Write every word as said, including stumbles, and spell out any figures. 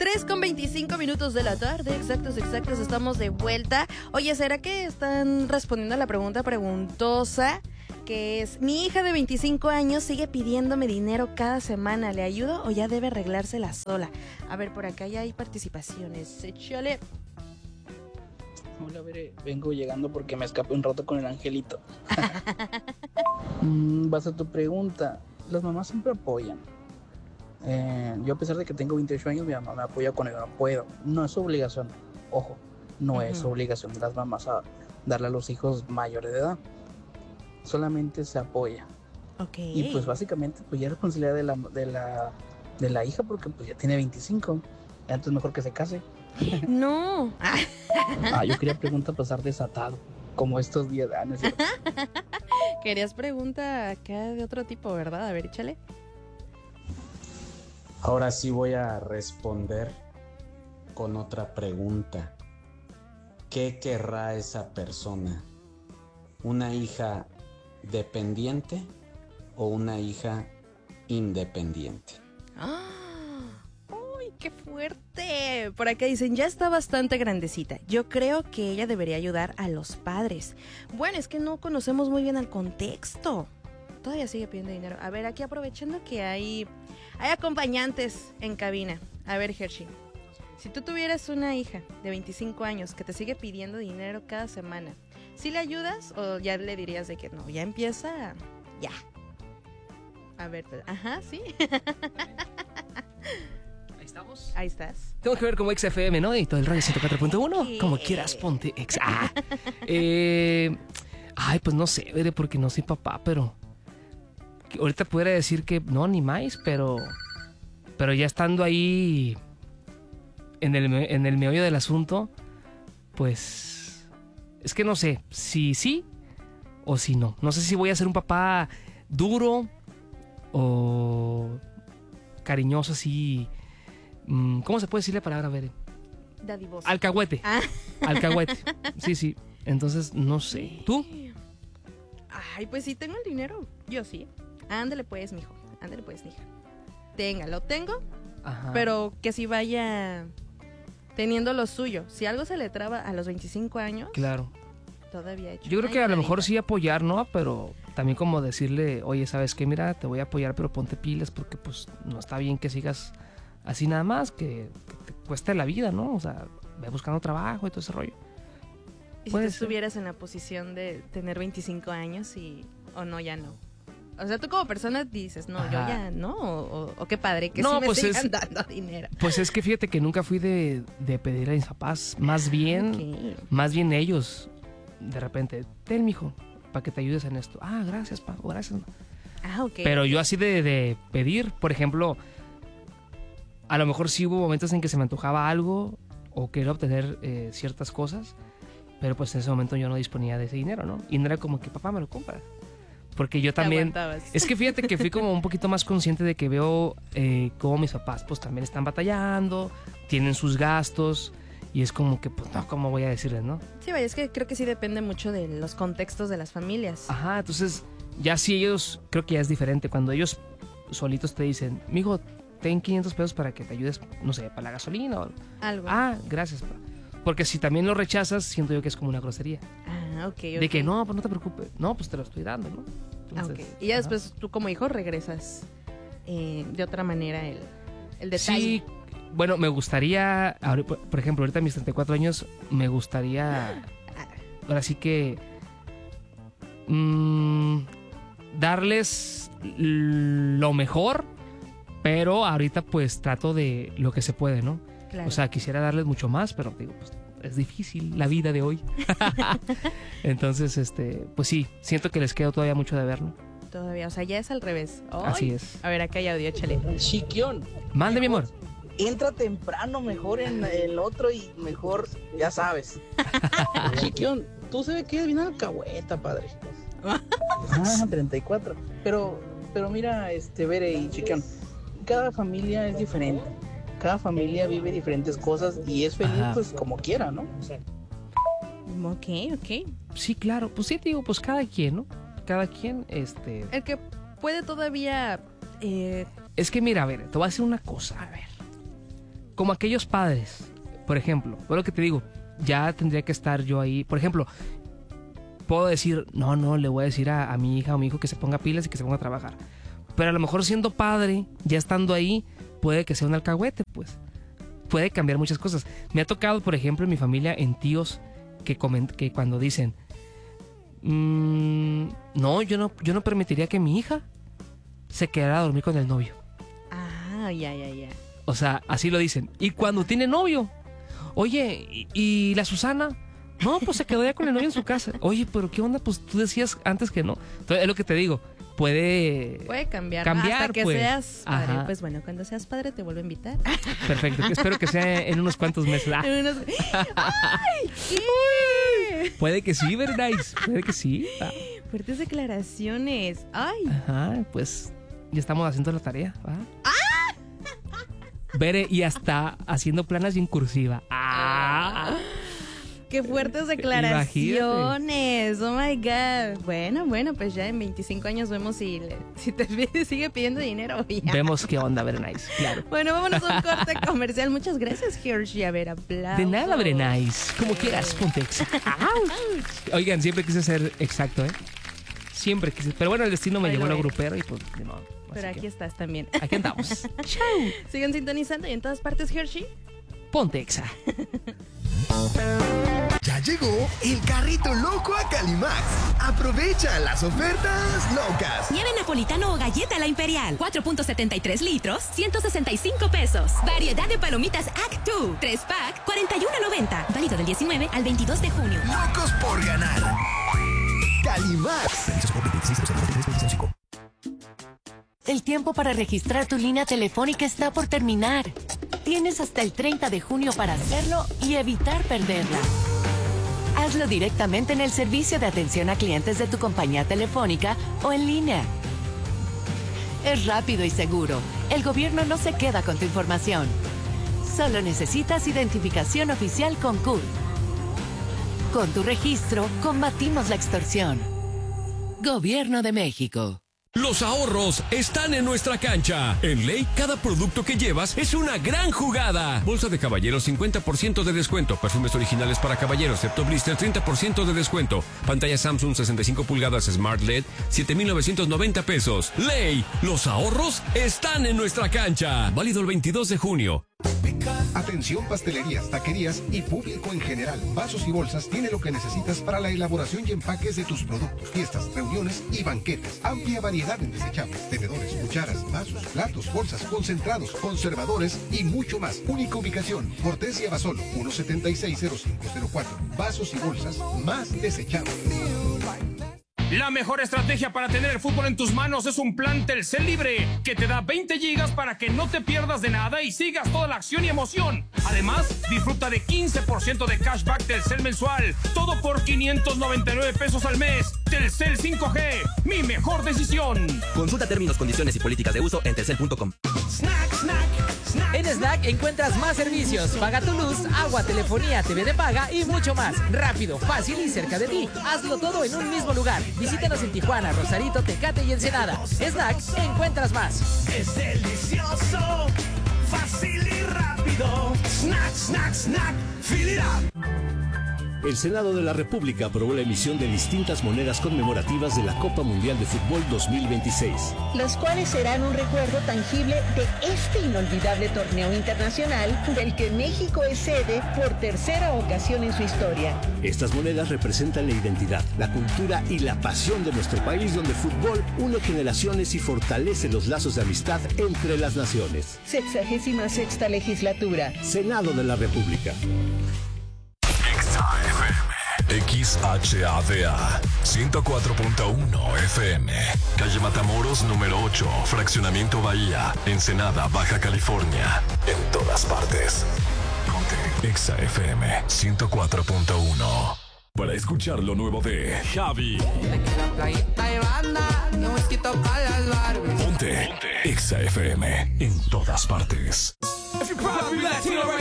tres con veinticinco minutos de la tarde, exactos, exactos, estamos de vuelta. Oye, ¿será que están respondiendo a la pregunta preguntosa? Que es, mi hija de veinticinco años sigue pidiéndome dinero cada semana, ¿le ayudo o ya debe arreglársela sola? A ver, por acá ya hay participaciones, échale. Hola, Bere, vengo llegando porque me escapé un rato con el angelito. mm, vas a tu pregunta, las mamás siempre apoyan. Eh, yo a pesar de que tengo veintiocho años, mi mamá me apoya cuando yo no puedo. No es obligación, ojo, no uh-huh. es obligación de las mamás a darle a los hijos mayores de edad. Solamente se apoya. Okay. Y pues básicamente pues ya es responsabilidad de la, de la, de la hija porque pues ya tiene veinticinco. Entonces mejor que se case. No. Ah, yo quería pregunta pasar desatado, como estos diez años. Querías pregunta acá de otro tipo, ¿verdad? A ver, échale. Ahora sí voy a responder con otra pregunta. ¿Qué querrá esa persona? ¿Una hija dependiente o una hija independiente? ¡Ah! ¡Uy, qué fuerte! Por acá dicen, ya está bastante grandecita. Yo creo que ella debería ayudar a los padres. Bueno, es que no conocemos muy bien el contexto. Todavía sigue pidiendo dinero. A ver, aquí aprovechando que hay, hay acompañantes en cabina. A ver, Hershey, si tú tuvieras una hija de veinticinco años que te sigue pidiendo dinero cada semana, ¿sí le ayudas o ya le dirías de que no, ya empieza, ya? A ver, pues, ajá, sí. Ahí estamos. Ahí estás. Tengo que ver como X F M, ¿no? Y todo el radio ciento cuatro punto uno. Sí. Como quieras, ponte X. Ah. eh, ay, pues no sé, porque no soy papá, pero... Ahorita pudiera decir que no, ni más, pero... Pero ya estando ahí... En el, en el meollo del asunto, pues... Es que no sé si sí o si no. No sé si voy a ser un papá duro o cariñoso así. ¿Cómo se puede decir la palabra, Bere? Dadivoso. Alcahuete. Ah. Alcahuete. Sí, sí. Entonces, no sé. ¿Tú? Ay, pues sí tengo el dinero. Yo sí. Ándale pues, mijo. Ándale pues, mija. Tenga, lo tengo. Ajá. Pero que si vaya... teniendo lo suyo. Si algo se le traba a los veinticinco años... Claro. Todavía he hecho. Yo creo que a lo mejor sí apoyar, ¿no? Pero también como decirle, oye, ¿sabes qué? Mira, te voy a apoyar, pero ponte pilas porque pues no está bien que sigas así nada más, que, que te cueste la vida, ¿no? O sea, ve buscando trabajo y todo ese rollo. ¿Y si tú estuvieras en la posición de tener veinticinco años y... o no, ya no? O sea, tú como persona dices, no, Ajá. yo ya no, o, o qué padre que no, sí me pues sigan es, dando dinero. Pues es que fíjate que nunca fui de, de pedir a mis papás, más bien, okay. más bien ellos, de repente, ten, mijo, para que te ayudes en esto. Ah, gracias, pa, gracias. Ah, ok. Pero yo así de, de pedir, por ejemplo, a lo mejor sí hubo momentos en que se me antojaba algo o quería obtener eh, ciertas cosas, pero pues en ese momento yo no disponía de ese dinero, ¿no? Y no era como que papá me lo compra. Porque yo también... Es que fíjate que fui como un poquito más consciente de que veo eh, cómo mis papás pues también están batallando, tienen sus gastos y es como que pues no, ¿cómo voy a decirles, no? Sí, vaya, es que creo que sí depende mucho de los contextos de las familias. Ajá, entonces ya si ellos, creo que ya es diferente. Cuando ellos solitos te dicen, mijo, ten quinientos pesos para que te ayudes, no sé, para la gasolina o algo. Ah, gracias, pa. Porque si también lo rechazas, siento yo que es como una grosería. Ah, ok, ok. De que no, pues no te preocupes. No, pues te lo estoy dando, ¿no? Entonces, ah, ok. Y ya ajá. después tú como hijo regresas eh, de otra manera el, el detalle. Sí, bueno, me gustaría, por ejemplo, ahorita a mis treinta y cuatro años, me gustaría, ahora sí que, mmm, darles lo mejor, pero ahorita pues trato de lo que se puede, ¿no? Claro. O sea, quisiera darles mucho más, pero digo, pues es difícil la vida de hoy. Entonces, este, pues sí, siento que les queda todavía mucho de ver, ¿no? Todavía, o sea, ya es al revés. ¡Ay! Así es. A ver, acá hay audio, échale. Chiquión. Mande, mi amor. Entra temprano mejor en el otro y mejor, ya sabes. Chiquión, tú sabes que es bien alcahueta, padre. Ah, treinta y cuatro. Pero, pero mira, este, Bere y Chiquión, cada familia es diferente. Cada familia vive diferentes cosas y es feliz Ajá. pues como quiera, ¿no? Ok, ok. Sí, claro. Pues sí, te digo, pues cada quien, ¿no? Cada quien, este... El que puede todavía... Eh... Es que mira, a ver, te voy a decir una cosa. A ver. como aquellos padres, por ejemplo, por lo que te digo, ya tendría que estar yo ahí. Por ejemplo, puedo decir, no, no, le voy a decir a, a mi hija o mi hijo que se ponga pilas y que se ponga a trabajar. Pero a lo mejor siendo padre, ya estando ahí, puede que sea un alcahuete, pues. Puede cambiar muchas cosas. Me ha tocado, por ejemplo, en mi familia, en tíos que, coment- que cuando dicen, mmm, no, yo no, yo no permitiría que mi hija se quedara a dormir con el novio. Ah, ya, ya, ya. O sea, así lo dicen. Y cuando tiene novio, oye, ¿y, y la Susana? No, pues se quedó ya con el novio en su casa. Oye, pero ¿qué onda? Pues tú decías antes que no. Entonces, es lo que te digo. Puede... Puede cambiar. cambiar Hasta que pues. seas padre. Ajá. Pues bueno, cuando seas padre te vuelvo a invitar. Perfecto. Espero que sea en unos cuantos meses. Ah. En unos- ¡Ay! ¿Qué? Puede que sí, very nice. Puede que sí. Ah. Fuertes declaraciones. Ay. Ajá, pues ya estamos haciendo la tarea. ¿Va? Bere, y hasta haciendo planas y en cursiva. Ah. Qué fuertes declaraciones. Oh my God. Bueno, bueno, pues ya en veinticinco años vemos si, le- si te pide- sigue pidiendo dinero. Ya. Vemos qué onda, very nice. Claro. Bueno, vámonos a un corte comercial. Muchas gracias, Hershey. A ver, aplausos. De nada, very nice. Como quieras, ponte exacto. Oigan, siempre quise ser exacto, ¿eh? Siempre quise. Pero bueno, el destino me Ay, llevó a lo lo es. grupero y pues, de nuevo. Pero aquí estás también. Aquí andamos. Sigan sintonizando y en todas partes, Hershey. Ponte exa. Ya llegó el carrito loco a Calimax. Aprovecha las ofertas locas. Nieve napolitano o galleta La Imperial, cuatro punto setenta y tres litros, ciento sesenta y cinco pesos. Variedad de palomitas Act dos, tres pack, cuarenta y uno noventa. Válido del diecinueve al veintidós de junio. Locos por ganar. Calimax. El tiempo para registrar tu línea telefónica está por terminar. Tienes hasta el treinta de junio para hacerlo y evitar perderla. Hazlo directamente en el servicio de atención a clientes de tu compañía telefónica o en línea. Es rápido y seguro. El gobierno no se queda con tu información. Solo necesitas identificación oficial con C U R. Con tu registro, combatimos la extorsión. Gobierno de México. Los ahorros están en nuestra cancha. En Ley, cada producto que llevas es una gran jugada. Bolsa de caballeros, cincuenta por ciento de descuento. Perfumes originales para caballeros, excepto blister, treinta por ciento de descuento. Pantalla Samsung sesenta y cinco pulgadas Smart L E D, siete mil novecientos noventa pesos. Ley, los ahorros están en nuestra cancha. Válido el veintidós de junio. Atención pastelerías, taquerías y público en general. Vasos y bolsas tiene lo que necesitas para la elaboración y empaques de tus productos, fiestas, reuniones y banquetes. Amplia variedad en desechables, tenedores, cucharas, vasos, platos, bolsas, concentrados, conservadores y mucho más. Única ubicación, Cortesia Basolo, uno siete seis cero cinco cero cuatro. Vasos y bolsas más desechables. La mejor estrategia para tener el fútbol en tus manos es un plan Telcel Libre que te da veinte gigas para que no te pierdas de nada y sigas toda la acción y emoción. Además, disfruta de quince por ciento de cashback Telcel mensual. Todo por quinientos noventa y nueve pesos al mes. Telcel cinco G, mi mejor decisión. Consulta términos, condiciones y políticas de uso en telcel punto com. Snack, snack, snack. En Snack encuentras más servicios. Paga tu luz, agua, telefonía, T V de paga y mucho más. Rápido, fácil y cerca de ti. Hazlo todo en un mismo lugar. Visítanos en Tijuana, Rosarito, Tecate y Ensenada. Snack, encuentras más. Es delicioso, fácil y rápido. Snack, snack, snack, fill it up. El Senado de la República aprobó la emisión de distintas monedas conmemorativas de la Copa Mundial de Fútbol dos mil veintiséis. Los cuales serán un recuerdo tangible de este inolvidable torneo internacional del que México es sede por tercera ocasión en su historia. Estas monedas representan la identidad, la cultura y la pasión de nuestro país, donde el fútbol une generaciones y fortalece los lazos de amistad entre las naciones. Sexagésima sexta legislatura. Senado de la República. X H A D A ciento cuatro punto uno F M, calle Matamoros número ocho, Fraccionamiento Bahía, Ensenada, Baja California. En todas partes. Ponte Exa F M ciento cuatro punto uno. Para escuchar lo nuevo de Javi. Ponte Exa F M en todas partes.